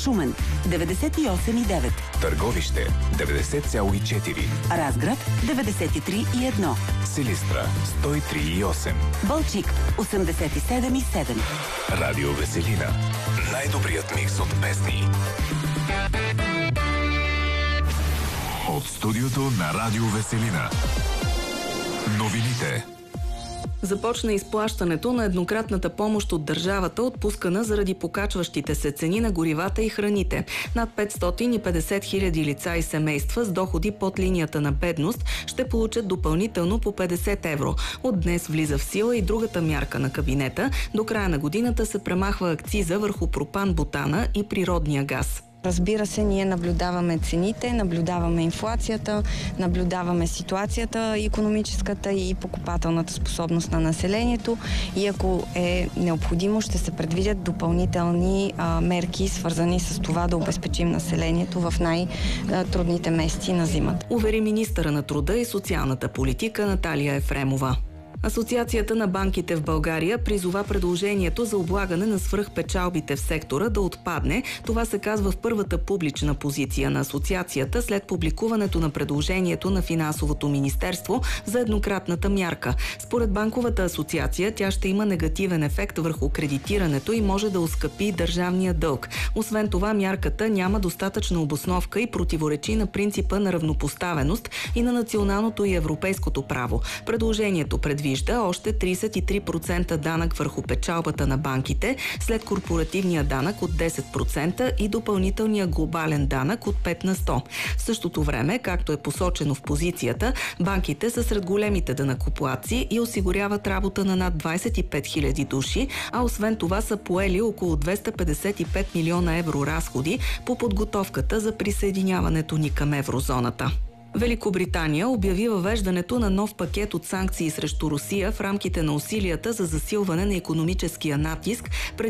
Шумен 98,9, Търговище 90,4, Разград 93,1, Силистра 103,8, Балчик 87,7. Радио Веселина. Най-добрият микс от песни. От студиото на Радио Веселина. Новините. Започна изплащането на еднократната помощ от държавата, отпускана заради покачващите се цени на горивата и храните. Над 550 хиляди лица и семейства с доходи под линията на бедност ще получат допълнително по 50 евро. От днес влиза в сила и другата мярка на кабинета. До края на годината се премахва акциза върху пропан-бутана и природния газ. Разбира се, ние наблюдаваме цените, наблюдаваме инфлацията, наблюдаваме ситуацията икономическата и покупателната способност на населението и ако е необходимо, ще се предвидят допълнителни мерки, свързани с това да обезпечим населението в най-трудните месеци на зимата. Увери министъра на труда и социалната политика Наталия Ефремова. Асоциацията на банките в България призова предложението за облагане на свръхпечалбите в сектора да отпадне. Това се казва в първата публична позиция на асоциацията след публикуването на предложението на Финансовото министерство за еднократната мярка. Според банковата асоциация тя ще има негативен ефект върху кредитирането и може да оскъпи държавния дълг. Освен това, мярката няма достатъчна обосновка и противоречи на принципа на равнопоставеност и на националното и европейското право. Предложението предвижда още 33% данък върху печалбата на банките, след корпоративния данък от 10% и допълнителния глобален данък от 5%. В същото време, както е посочено в позицията, банките са сред големите данъкоплатци и осигуряват работа на над 25 000 души, а освен това са поели около 255 милиона евро разходи по подготовката за присъединяването ни към еврозоната. Великобритания обяви въвеждането на нов пакет от санкции срещу Русия в рамките на усилията за засилване на икономическия натиск